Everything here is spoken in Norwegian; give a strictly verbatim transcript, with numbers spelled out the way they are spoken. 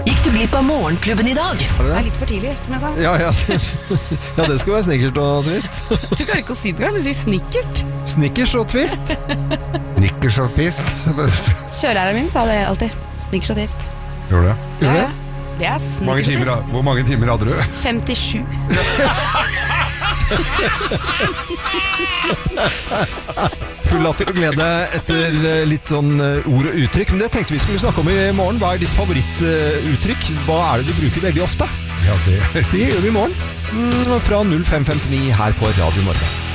Gikk du glipp av morgenklubben i dag? Er det Det det? er litt for tidlig, som jeg sa. Ja, ja. Ja, det skal være snickert og twist. Du klarer ikke å si det engang, du sier snickert. Snickers og twist. Nikkers og piss. Kjørelæreren min sa det alltid. Snickers og twist. Gjorde det? Gjorde Ja, det? ja. Det er Hvor mange, snickers timer, og twist. hvor mange timer hadde du? femtisju. Full latter og glede etter litt sånn ord og uttrykk. Men det tenkte vi skulle snakke om i morgen. Hva er ditt favorittuttrykk? Hva er det du bruker veldig ofte? Ja, det Det gjør vi i morgen. Mm, Fra null fem femtini her på Radio Norge.